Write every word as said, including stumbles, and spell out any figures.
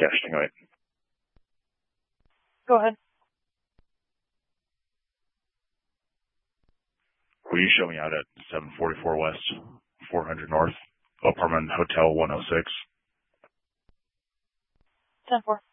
Casting right. Go ahead. Will you show me out at seven forty-four West, four hundred North, apartment Hotel one oh six? ten four.